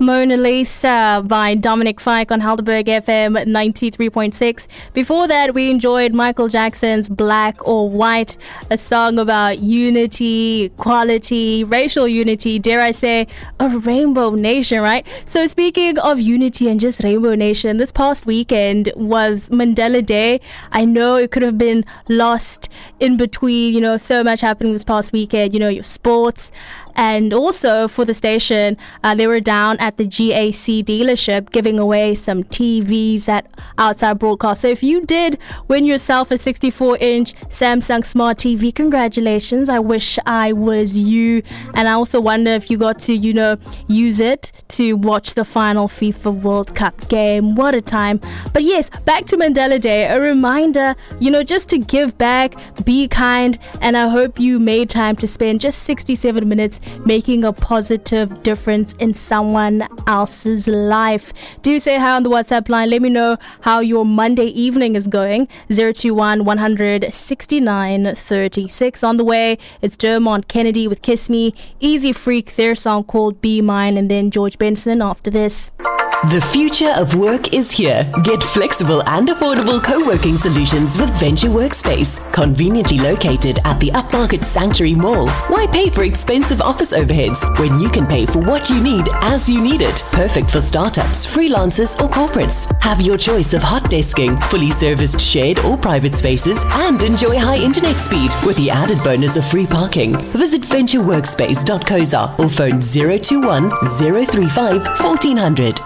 Mona Lisa by Dominic Fike on Helderberg FM 93.6. Before that, we enjoyed Michael Jackson's Black or White, a song about unity, equality, racial unity, dare I say, a rainbow nation, right? So speaking of unity and just rainbow nation, this past weekend was Mandela Day. I know it could have been lost in between, so much happening this past weekend, your sports. And also for the station, they were down at the GAC dealership giving away some TVs at outside broadcast. So if you did win yourself a 64-inch Samsung Smart TV, congratulations. I wish I was you. And I also wonder if you got to, use it to watch the final FIFA World Cup game. What a time. But yes, back to Mandela Day. A reminder, just to give back, be kind. And I hope you made time to spend just 67 minutes making a positive difference in someone else's life. Do say hi on the WhatsApp line. Let me know how your Monday evening is going. 021 100 69 36. On the way, it's Dermot Kennedy with Kiss Me, Easy Freak, their song called Be Mine, and then George Benson after this. The future of work is here. Get flexible and affordable co-working solutions with Venture Workspace, conveniently located at the Upmarket Sanctuary Mall. Why pay for expensive office overheads when you can pay for what you need as you need it? Perfect for startups, freelancers or corporates. Have your choice of hot desking, fully serviced shared or private spaces, and enjoy high internet speed with the added bonus of free parking. Visit ventureworkspace.co.za or phone 021 035 1400.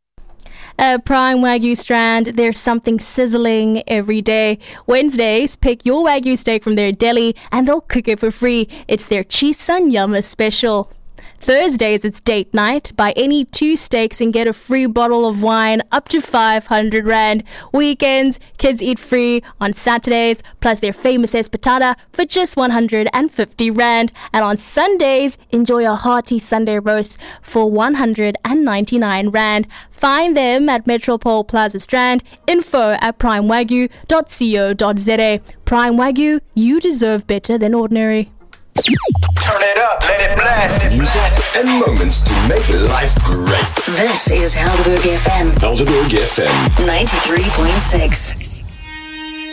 Prime Wagyu Strand, there's something sizzling every day. Wednesdays, pick your Wagyu steak from their deli and they'll cook it for free. It's their Chisan Yama special. Thursdays, it's date night. Buy any 2 steaks and get a free bottle of wine up to 500 Rand. Weekends, kids eat free on Saturdays, plus their famous espetata for just 150 Rand. And on Sundays, enjoy a hearty Sunday roast for 199 Rand. Find them at Metropole Plaza Strand. Info at primewagyu.co.za. Prime Wagyu, you deserve better than ordinary. Turn it up, let it blast. Music and moments to make life great. This is Helderberg FM. Helderberg FM 93.6.